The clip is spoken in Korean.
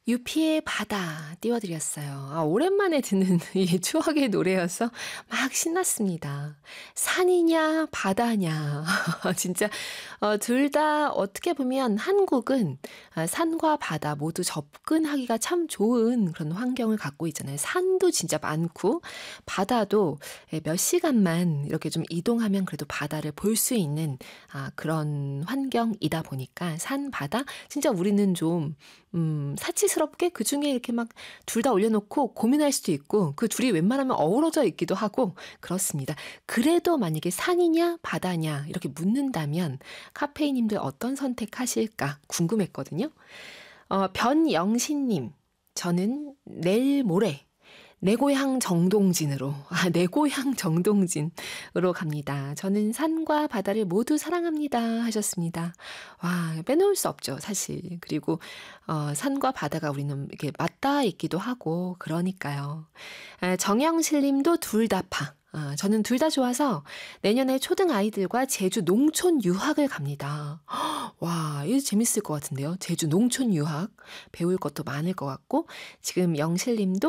유피의 바다 띄워드렸어요. 오랜만에 듣는 이 추억의 노래여서 막 신났습니다. 산이냐 바다냐 진짜 둘 다 어떻게 보면 한국은 산과 바다 모두 접근하기가 참 좋은 그런 환경을 갖고 있잖아요. 산도 진짜 많고 바다도 몇 시간만 이렇게 좀 이동하면 그래도 바다를 볼 수 있는 그런 환경이다 보니까 산, 바다 진짜 우리는 좀 사치스럽게 그중에 이렇게 막 둘 다 올려놓고 고민할 수도 있고 그 둘이 웬만하면 어우러져 있기도 하고 그렇습니다. 그래도 만약에 산이냐 바다냐 이렇게 묻는다면 카페이님들 어떤 선택하실까 궁금했거든요. 변영신님, 저는 내일 모레 내 고향 정동진으로, 내 고향 정동진으로 갑니다. 저는 산과 바다를 모두 사랑합니다. 하셨습니다. 와, 빼놓을 수 없죠, 사실. 그리고, 산과 바다가 우리는 이렇게 맞닿아 있기도 하고, 그러니까요. 정영실 님도 둘 다 파. 저는 둘 다 좋아서 내년에 초등 아이들과 제주 농촌 유학을 갑니다. 와, 이거 재밌을 것 같은데요. 제주 농촌 유학. 배울 것도 많을 것 같고, 지금 영실 님도